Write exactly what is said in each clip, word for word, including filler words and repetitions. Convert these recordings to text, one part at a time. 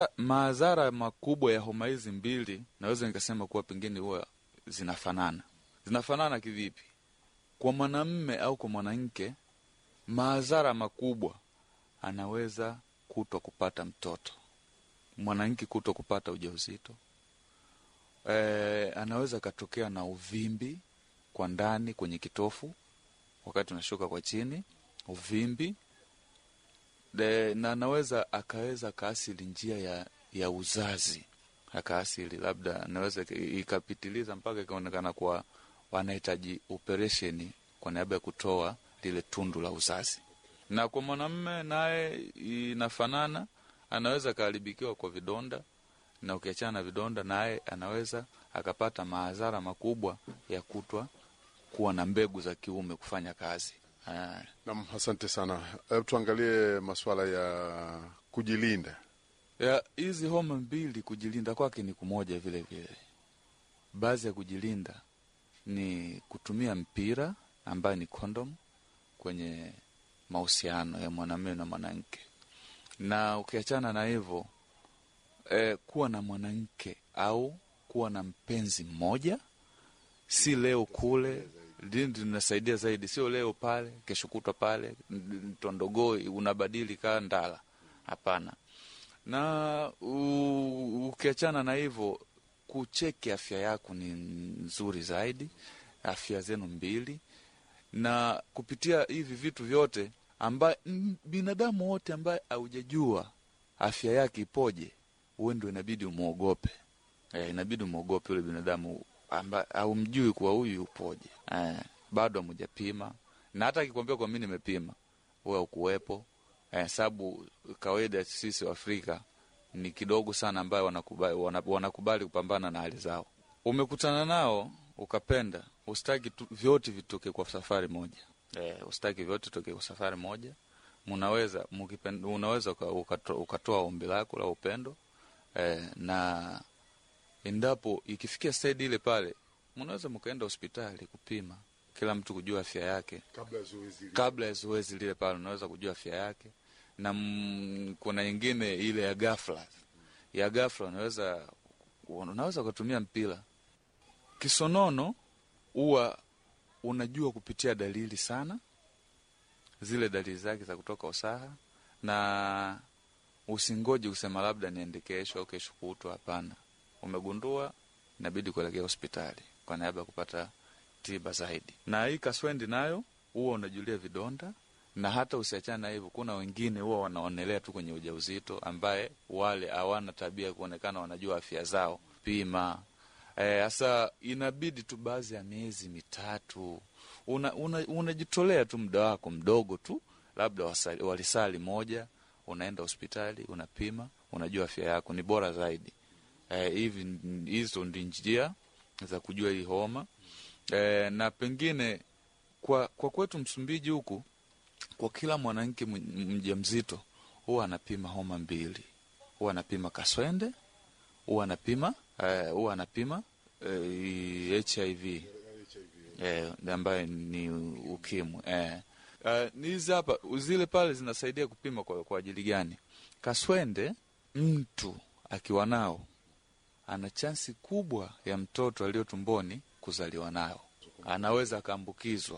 Madhara makubwa ya homa hizi mbili naweza nikasema kuwa pengine huwa zinafanana. Zinafanana kivipi? Kwa mwanamume au kwa mwanamke, madhara makubwa anaweza kuto kupata mtoto. Mwanamke kuto kupata ujauzito. E, anaweza katokea na uvimbi kwa ndani kwenye kitofu wakati unashuka kwa chini, uvimbi. De, na anaweza akaweza kaasili njia ya ya uzazi. Akaasili labda anaweza ikapitiliza mpaka ikaonekana kwa wanahitaji operation kwa niaba ya kutoa lile tundu la uzazi. Na kwa mwanamume naye inafanana, anaweza kaharibikiwa kwa vidonda, na ukiachana na vidonda naye anaweza akapata madhara makubwa ya kutwa kuwa na mbegu za kiume kufanya kazi. Naam, asante sana. Hebu tuangalie masuala ya kujilinda. Ya hizi homa mbili, kujilinda kwake ni kumoja vile vile. Baadhi ya kujilinda ni kutumia mpira ambaye ni condom kwenye mahusiano ya mwanamume na mwanamke. Na ukiachana na hivyo, e, kuwa na mwanamke au kuwa na mpenzi mmoja, si leo kule, lindi linasaidia zaidi, sio leo pale, kesho kutwa pale, tondogoi unabadili kaa ndala. Hapana. Na ukiachana na hivyo, kucheki afya yako ni nzuri zaidi, afya zenu mbili. Na kupitia hivi vitu vyote ambaye binadamu wote ambaye haujajua afya yake ipoje, wewe ndio inabidi umuogope. Eh, inabidi umuogope yule binadamu ambaye haumjui kwa huyu upoje. Eh, bado hamjapima. Na hata akikwambia kwa mimi nimepima, wewe ukuwepo. Eh, sababu kawaida sisi wa Afrika ni kidogo sana ambaye wanakubali wanakubali kupambana na hali zao. Umekutana nao ukapenda, usitaki vyote vitoke kwa safari moja. Eh, usitaki vyote vitoke kwa safari moja. Mnaweza mkipenda, unaweza ukatoa ukatoa ombi lako la upendo. Eh, na endapo ikifikia stage ile pale, mnaweza mkaenda hospitali kupima, kila mtu kujua afya yake kabla ya zoezi lile. Kabla ya zoezi lile pale unaweza kujua afya yake. Na m, kuna nyingine ile ya ghafla. Ya ghafla unaweza unaweza kutumia mpira. Kisonono huwa unajua kupitia dalili sana. Zile dalili zake za kutoka usaha, na usingoje usema labda niende kesho au kesho kutwa. Hapana. Umegundua, inabidi kuelekea hospitali kwa niaba ya kupata tiba zaidi. Na hii kaswende nayo huwa unajulia vidonda. Na hata usiachana hivyo, kuna wengine huwa wanaonelea tu kwenye ujauzito ambaye wale hawana tabia kuonekana wanajua afya zao. Pima. Eh, asa inabidi tu baadhi ya miezi mitatu unajitolea una, una tu muda wako mdogo tu, labda wasali, walisali moja, unaenda hospitali, unapima, unajua afya yako, ni bora zaidi. Eh, hivi hizo ndio njia za kujua hii homa. Eh, na pengine kwa kwa kwetu Msumbiji huku, kwa kila mwanamke mjamzito huwa anapima homa mbili. Huwa anapima kaswende, huwa anapima eh huwa anapima eh, H I V. Eh, ambaye ni ukimwi. Eh. Uh, nizi hapa zile pale zinasaidia kupima kwa kwa ajili gani? Kaswende, mtu akiwa nao ana chansi kubwa ya mtoto aliyo tumboni kuzaliwa nao. Anaweza kaambukizwa.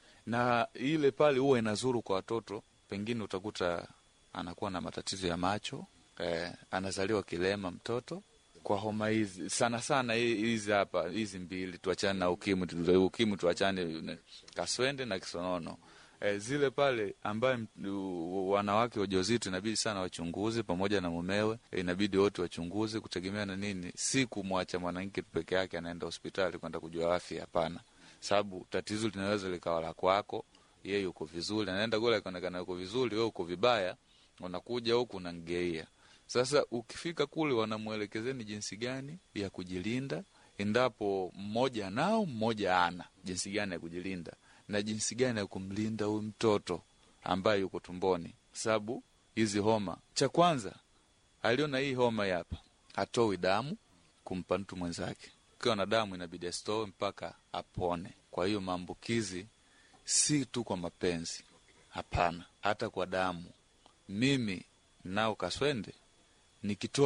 Na ile pale huwa inazuru kwa watoto, pengine utakuta anakuwa na matatizo ya macho, eh, anazaliwa kilema mtoto kwa homa hizi. Sana sana hizi hapa, hizi mbili, tuachane na ukimwi, ukimwi tuachane, kaswende na kisonono. E, zile pale ambaye wanawake wajawazito inabidi sana wachunguze pamoja na mumewe. E, inabidi wote wachunguze kutegemea na nini. Si kumwacha mwanamke peke yake anaenda hospitali kwenda kujua afya, hapana. Sababu tatizo linaweza likawa la kwako, yeye yuko vizuri, anaenda kule akaonekana yuko vizuri, wewe uko vibaya, unakuja huku unangeia. Sasa ukifika kule wanamuelekezeni jinsi gani ya kujilinda, endapo mmoja nao mmoja ana jinsi gani ya kujilinda na jinsi gani ya kumlinda huyu mtoto ambaye yuko tumboni. Sababu hizi homa, cha kwanza aliona hii homa hapa, hatoi damu kumpa mtu mwenzake. Kwa na damu inabidi astoe mpaka apone. Kwa hiyo maambukizi si tu kwa mapenzi, hapana, hata kwa damu. Mimi nao kaswende nikitoa